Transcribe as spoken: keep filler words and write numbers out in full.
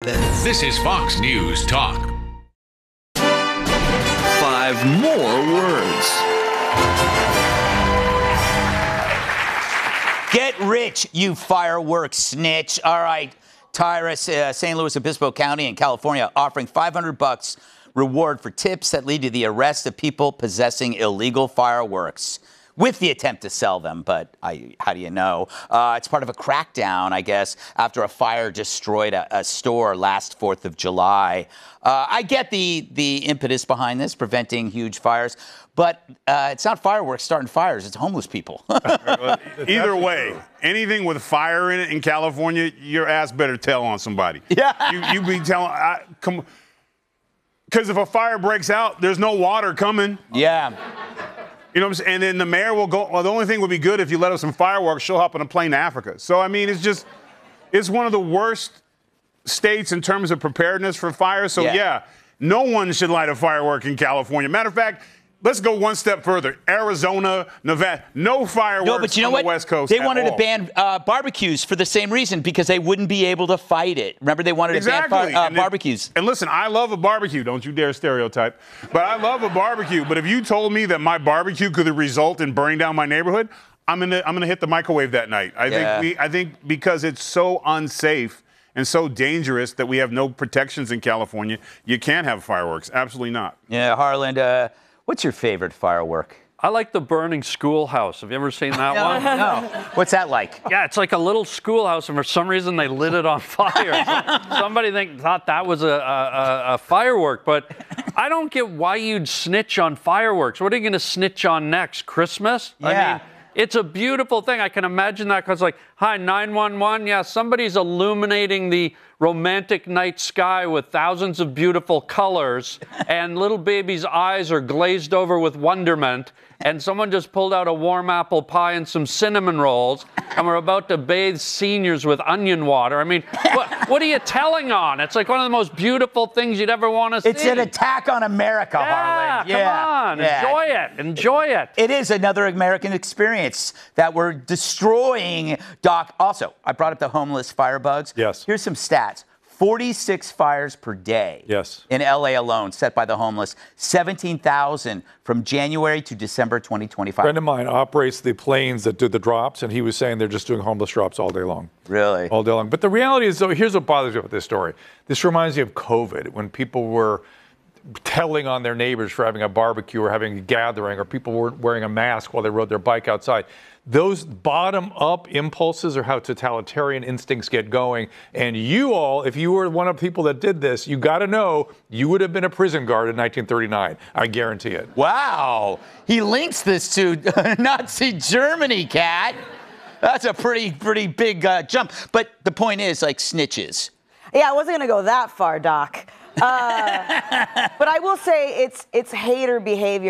This is Fox News Talk. Five more words. Get rich, you fireworks snitch. All right, Tyrus, uh, Saint Louis Obispo County in California offering five hundred bucks reward for tips that lead to the arrest of people possessing illegal fireworks with the attempt to sell them. But I, how do you know? Uh, it's part of a crackdown, I guess, after a fire destroyed a, a store last fourth of July. Uh, I get the, the impetus behind this, preventing huge fires. But uh, it's not fireworks starting fires. It's homeless people. Either way, anything with fire in it in California, your ass better tell on somebody. Yeah. You, you be telling, I, come, because if a fire breaks out, there's no water coming. Yeah. You know what I'm saying? And then the mayor will go, well, the only thing would be good if you let us some fireworks, she'll hop on a plane to Africa. So, I mean, it's just, it's one of the worst states in terms of preparedness for fire. So, yeah, yeah no one should light a firework in California. Matter of fact, let's go one step further. Arizona, Nevada, no fireworks no, but you know on what? the West Coast. They wanted all. to ban uh, barbecues for the same reason, because they wouldn't be able to fight it. Remember, they wanted exactly. to ban uh, and barbecues. It, and listen, I love a barbecue. Don't you dare stereotype. But I love a barbecue. But if you told me that my barbecue could result in burning down my neighborhood, I'm gonna I'm gonna hit the microwave that night. I yeah. think we I think because it's so unsafe and so dangerous that we have no protections in California, you can't have fireworks. Absolutely not. Yeah, Harland. Uh, What's your favorite firework? I like the burning schoolhouse. Have you ever seen that no, one? No. What's that like? Yeah, it's like a little schoolhouse, and for some reason they lit it on fire. So somebody think, thought that was a, a, a firework, but I don't get why you'd snitch on fireworks. What are you going to snitch on next? Christmas? Yeah. I mean, it's a beautiful thing. I can imagine that because, like, hi, nine one one. Yeah, somebody's illuminating the romantic night sky with thousands of beautiful colors, and little baby's eyes are glazed over with wonderment, and someone just pulled out a warm apple pie and some cinnamon rolls, and we're about to bathe seniors with onion water. I mean, what, what are you telling on? It's like one of the most beautiful things you'd ever want to see. It's an attack on America, yeah, Harland. Yeah, come on. Yeah. Enjoy it. Enjoy it. It is another American experience that we're destroying, Doc. Also, I brought up the homeless firebugs. Yes. Here's some stats. forty-six fires per day yes. in L A alone set by the homeless, seventeen thousand from January to December twenty twenty-five. A friend of mine operates the planes that do the drops, and he was saying they're just doing homeless drops all day long. Really? All day long. But the reality is, though, here's what bothers me about this story. This reminds me of COVID, when people were telling on their neighbors for having a barbecue or having a gathering, or people weren't wearing a mask while they rode their bike outside. Those bottom-up impulses are how totalitarian instincts get going. And you all, if you were one of the people that did this, you got to know you would have been a prison guard in nineteen thirty-nine. I guarantee it. Wow. He links this to Nazi Germany, Kat. That's a pretty, pretty big uh, jump. But the point is, like, snitches. Yeah, I wasn't going to go that far, Doc. Uh, but I will say it's it's hater behavior.